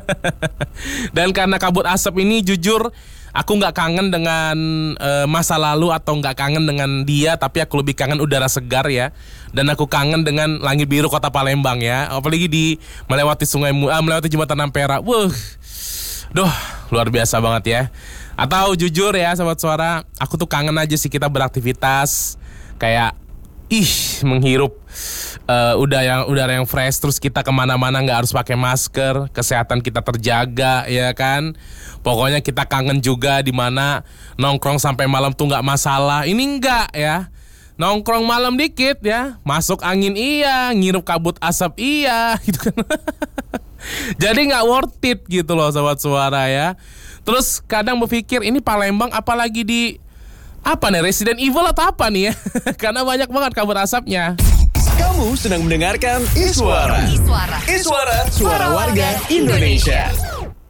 Dan karena kabut asap ini jujur aku nggak kangen dengan masa lalu atau nggak kangen dengan dia, tapi aku lebih kangen udara segar ya. Dan aku kangen dengan langit biru kota Palembang ya. Apalagi melewati melewati jembatan Ampera. Duh, luar biasa banget ya. Atau jujur ya Sobat Suara, aku tuh kangen aja sih kita beraktivitas kayak menghirup udara yang fresh, terus kita kemana-mana nggak harus pakai masker, kesehatan kita terjaga ya kan. Pokoknya kita kangen juga di mana nongkrong sampai malam tuh nggak masalah. Ini enggak ya, nongkrong malam dikit ya, masuk angin iya, ngirup kabut asap iya gitu kan. Jadi nggak worth it gitu loh Sobat Suara ya. Terus kadang berpikir ini Palembang apalagi di Resident Evil atau apa nih ya. Karena banyak banget kabut asapnya. Kamu sedang mendengarkan Iswara. Iswara, suara warga Indonesia.